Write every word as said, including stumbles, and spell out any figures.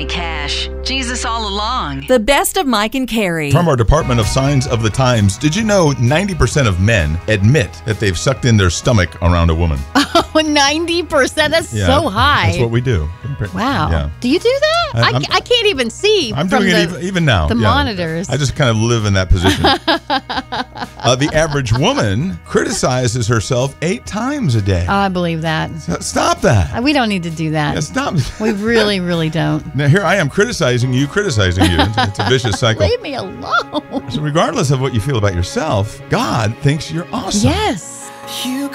Johnny Cash. Jesus all along. The best of Mike and Carrie. From our Department of Signs of the Times, did you know ninety percent of men admit that they've sucked in their stomach around a woman? Oh, ninety percent? That's Yeah, so high. That's what we do. Wow. Yeah. Do you do that? I- I, I'm- I can't even see I'm from doing the, it even, even now. the yeah. monitors. I just kind of live in that position. uh, the average woman criticizes herself eight times a day. Oh, I believe that. Stop that. We don't need to do that. Yeah, stop. We really, really don't. Now, here I am criticizing you, criticizing you. It's, it's a vicious cycle. Leave me alone. So regardless of what you feel about yourself, God thinks you're awesome. Yes. You